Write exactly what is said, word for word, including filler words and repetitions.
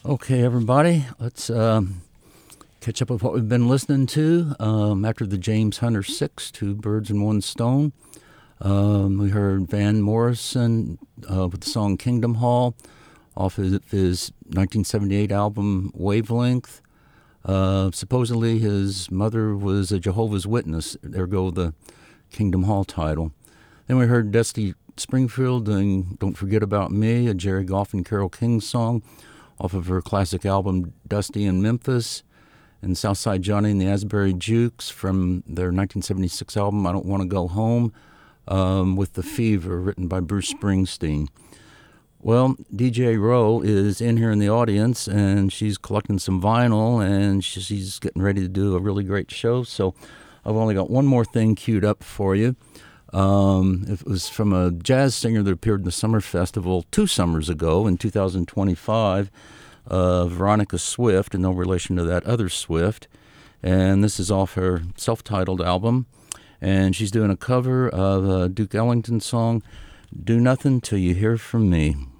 Okay, everybody, let's um, catch up with what we've been listening to. Um, after the James Hunter Six, Two Birds and One Stone, um, we heard Van Morrison uh, with the song Kingdom Hall off his, his nineteen seventy-eight album Wavelength. Uh, supposedly his mother was a Jehovah's Witness, ergo the Kingdom Hall title. Then we heard Dusty Springfield doing Don't Forget About Me, a Jerry Goff and Carole King song off of her classic album Dusty in Memphis, and Southside Johnny and the Asbury Jukes from their nineteen seventy-six album I Don't Want to Go Home, um, with The Fever, written by Bruce Springsteen. Well, D J Rowe is in here in the audience, and she's collecting some vinyl, and she's getting ready to do a really great show, so I've only got one more thing queued up for you. Um, it was from a jazz singer that appeared in the Summer Festival two summers ago in two thousand twenty-five, uh, Veronica Swift, and no relation to that other Swift. And this is off her self-titled album. And she's doing a cover of a Duke Ellington song, Do Nothing Till You Hear From Me.